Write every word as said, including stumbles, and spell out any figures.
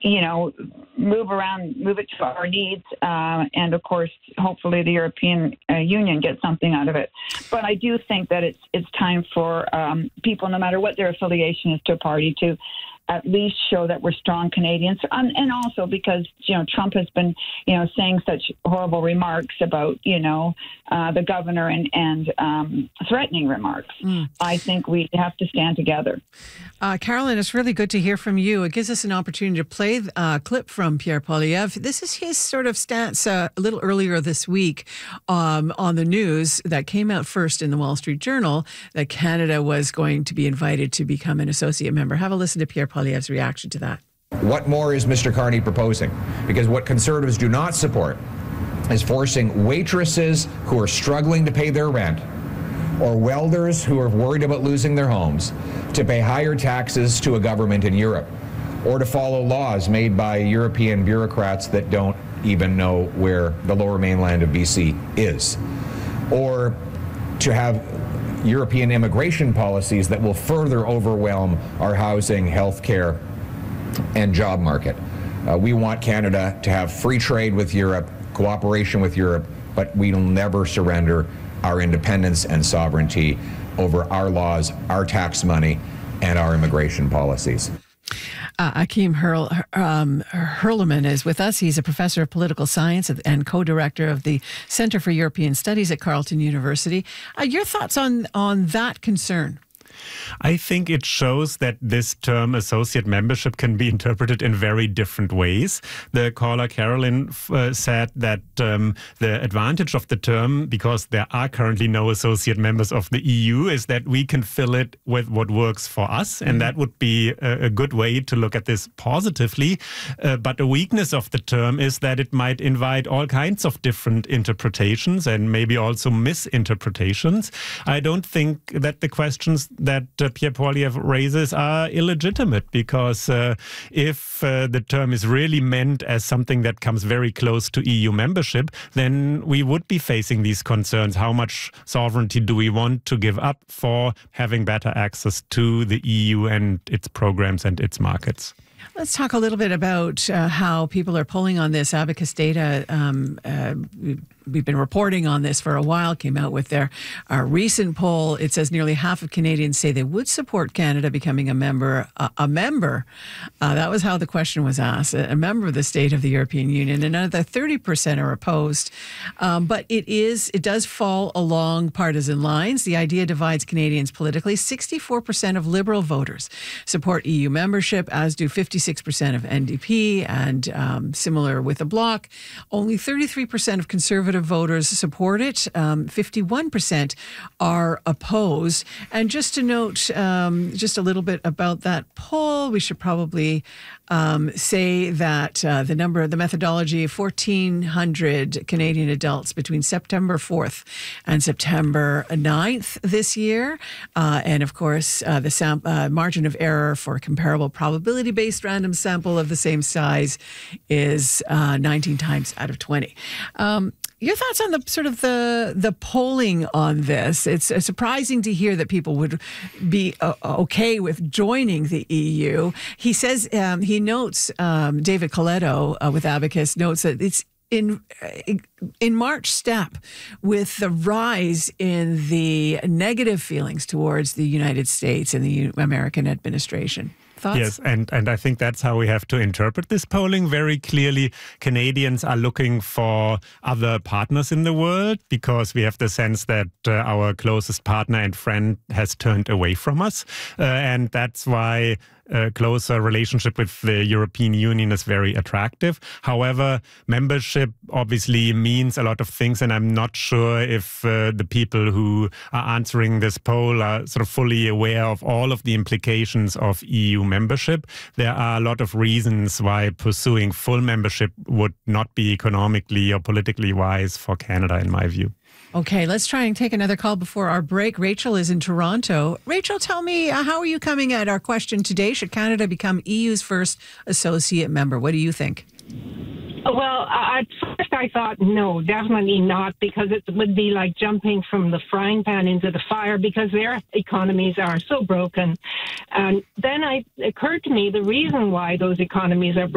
you know, move around, move it to our needs, uh, and of course, hopefully, the European uh, Union gets something out of it. But I do think that it's it's time for um, people, no matter what their affiliation is to a party, to at least show that we're strong Canadians, um, and also because, you know, Trump has been, you know, saying such horrible remarks about, you know, uh, the governor and, and um, threatening remarks. Mm. I think we have to stand together. Uh, Carolyn, it's really good to hear from you. It gives us an opportunity to play a clip from Pierre Poilievre. This is his sort of stance uh, a little earlier this week um, on the news that came out first in the Wall Street Journal that Canada was going to be invited to become an associate member. Have a listen to Pierre Poilievre's reaction to that. What more is Mister Carney proposing? Because what Conservatives do not support is forcing waitresses who are struggling to pay their rent or welders who are worried about losing their homes to pay higher taxes to a government in Europe, or to follow laws made by European bureaucrats that don't even know where the lower mainland of B C is, or to have European immigration policies that will further overwhelm our housing, healthcare, and job market. Uh, we want Canada to have free trade with Europe, cooperation with Europe, but we will never surrender our independence and sovereignty over our laws, our tax money, and our immigration policies. Uh, Akim Hurl, um, Hurleman is with us. He's a professor of political science and co-director of the Center for European Studies at Carleton University. Uh, your thoughts on, on that concern? I think it shows that this term associate membership can be interpreted in very different ways. The caller Carolyn uh, said that um, the advantage of the term, because there are currently no associate members of the E U, is that we can fill it with what works for us. And that would be a, a good way to look at this positively. Uh, but a weakness of the term is that it might invite all kinds of different interpretations and maybe also misinterpretations. I don't think that the questions that uh, Pierre Poilievre raises are illegitimate, because uh, if uh, the term is really meant as something that comes very close to E U membership, then we would be facing these concerns. How much sovereignty do we want to give up for having better access to the E U and its programs and its markets? Let's talk a little bit about uh, how people are polling on this. Abacus Data, um, uh, we've been reporting on this for a while, came out with their uh, recent poll. It says nearly half of Canadians say they would support Canada becoming a member. Uh, a member, uh, that was how the question was asked, a member of the state of the European Union. Another thirty percent are opposed. Um, but it is, it does fall along partisan lines. The idea divides Canadians politically. sixty-four percent of Liberal voters support E U membership, as do fifty-six percent of N D P, and um, similar with the Bloc. Only thirty-three percent of Conservative voters support it. Um, fifty-one percent are opposed. And just to note um, just a little bit about that poll, we should probably um, say that uh, the number, the methodology, fourteen hundred Canadian adults between September fourth and September ninth this year. Uh, and of course, uh, the sam- uh, margin of error for a comparable probability-based random sample of the same size is uh, nineteen times out of twenty. Um, Your thoughts on the sort of the the polling on this? It's uh, surprising to hear that people would be uh, okay with joining the E U. He says um, he notes um, David Coletto uh, with Abacus notes that it's in in March step with the rise in the negative feelings towards the United States and the American administration. Thoughts? Yes, and, and I think that's how we have to interpret this polling very clearly. Canadians are looking for other partners in the world, because we have the sense that uh, our closest partner and friend has turned away from us. Uh, and that's why a closer relationship with the European Union is very attractive. However, membership obviously means a lot of things, and I'm not sure if uh, the people who are answering this poll are sort of fully aware of all of the implications of E U membership. There are a lot of reasons why pursuing full membership would not be economically or politically wise for Canada, in my view. Okay, let's try and take another call before our break. Rachel is in Toronto. Rachel, tell me, uh, how are you coming at our question today? Should Canada become E U's first associate member? What do you think? Well, at first I thought, no, definitely not, because it would be like jumping from the frying pan into the fire, because their economies are so broken. And then I, it occurred to me the reason why those economies are broken